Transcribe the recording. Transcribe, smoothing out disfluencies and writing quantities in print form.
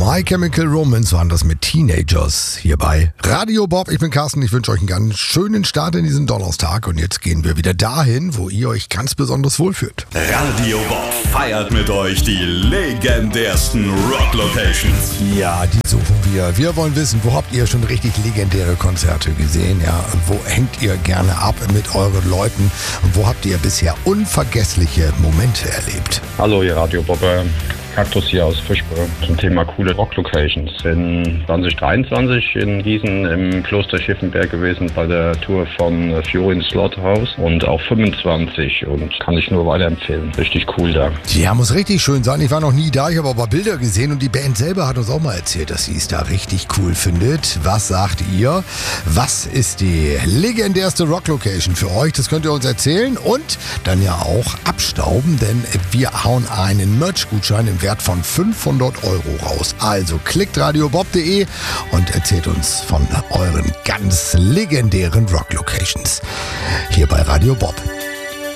My Chemical Romance waren das mit Teenagers hier bei Radio Bob. Ich bin Carsten, ich wünsche euch einen ganz schönen Start in diesen Donnerstag. Und jetzt gehen wir wieder dahin, wo ihr euch ganz besonders wohlfühlt. Radio Bob feiert mit euch die legendärsten Rock-Locations. Ja, die suchen wir. Wir wollen wissen, wo habt ihr schon richtig legendäre Konzerte gesehen? Ja, wo hängt ihr gerne ab mit euren Leuten? Und wo habt ihr bisher unvergessliche Momente erlebt? Hallo, ihr Radio Bob. Kaktus hier aus Fischburg zum Thema coole Rock-Locations. In 2023 in Gießen im Kloster Schiffenberg gewesen bei der Tour von Fiorin Slaughterhouse und auch 25 und kann ich nur weiterempfehlen. Richtig cool da. Ja, muss richtig schön sein. Ich war noch nie da, ich habe aber Bilder gesehen und die Band selber hat uns auch mal erzählt, dass sie es da richtig cool findet. Was sagt ihr? Was ist die legendärste Rock-Location für euch? Das könnt ihr uns erzählen und dann ja auch abstauben, denn wir hauen einen Merch-Gutschein im Wert von 500 € raus. Also klickt radiobob.de und erzählt uns von euren ganz legendären Rock-Locations hier bei Radio Bob.